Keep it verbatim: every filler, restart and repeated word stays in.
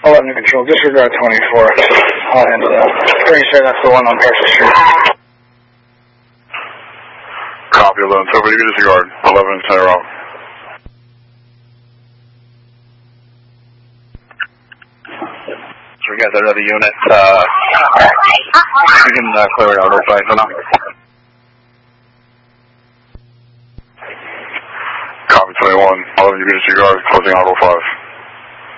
eleven control, disregard twenty-four. I'll handle that. Pretty sure that's the one on Parsons Street. Copy, eleven. So, you can disregard. eleven, center off. So we got that other unit. Uh, we can uh, clear it out real fast for now. Copy, twenty-one. eleven, you can disregard. Closing out oh five.